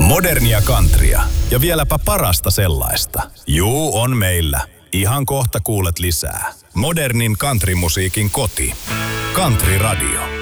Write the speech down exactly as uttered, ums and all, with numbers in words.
Modernia countrya ja vieläpä parasta sellaista. Juu, on meillä. Ihan kohta kuulet lisää. Modernin countrymusiikin koti. Country Radio.